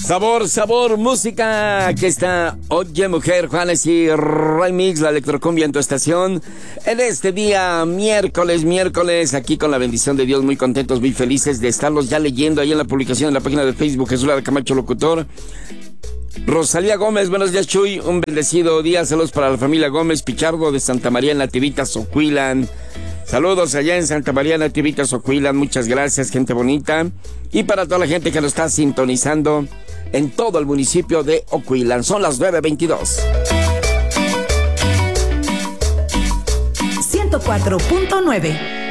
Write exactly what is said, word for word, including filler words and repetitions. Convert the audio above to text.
Sabor, sabor, música. Aquí está Oye Mujer, Juanes y Remix, la Electrocumbia en tu estación. En este día, miércoles, miércoles, aquí con la bendición de Dios, muy contentos, muy felices de estarlos ya leyendo ahí en la publicación en la página de Facebook, Jesús Lara Camacho Locutor. Rosalía Gómez, buenos días, Chuy. Un bendecido día, saludos para la familia Gómez Pichardo de Santa María Nativitas, Socuilan. Saludos allá en Santa María Nativitas, Socuilan, muchas gracias, gente bonita. Y para toda la gente que lo está sintonizando en todo el municipio de Ocuilan. Son las nueve veintidós. ciento cuatro punto nueve.